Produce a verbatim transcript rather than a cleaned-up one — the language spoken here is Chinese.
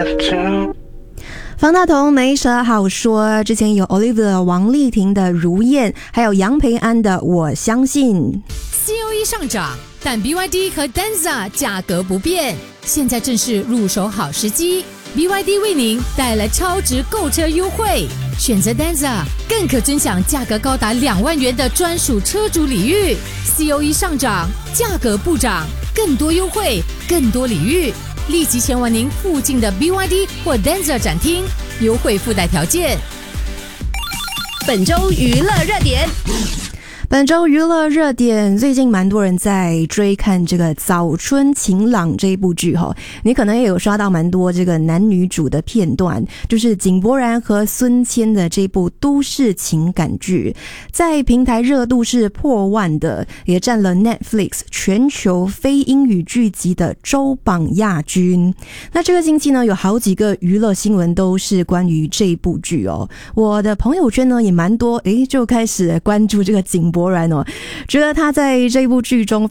方大同没啥好说，之前有 Olivia 王丽婷的《如燕》，还有杨培安的《我相信》。 C O E 上涨，但 B Y D 和 Denza 价格不变，现在正是入手好时机。B Y D 为您带来超值购车优惠，选择 Denza 更可尊享价格高达两万元的专属车主礼遇。C O E 上涨，价格不涨，更多优惠，更多礼遇。立即前往您附近的 B Y D 或 Denza 展厅，优惠附带条件。 本周娱乐热点。 本周娱乐热点，最近蛮多人在追看这个《早春晴朗》这一部剧哈，你可能也有刷到蛮多这个男女主的片段，就是井柏然和孙谦的这部都市情感剧，在平台热度是破万的，也占了 Netflix 全球非英语剧集的周榜亚军。那这个星期呢，有好几个娱乐新闻都是关于这部剧哦。我的朋友圈呢也蛮多，诶，就开始关注这个井柏然哦，觉得他在这部剧中